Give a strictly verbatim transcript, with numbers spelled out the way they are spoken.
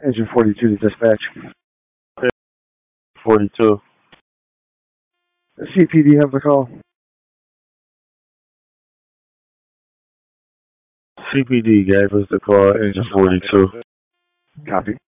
Engine forty-two to dispatch. forty-two. The C P D have the call. C P D gave us the call, Engine forty-two. Copy.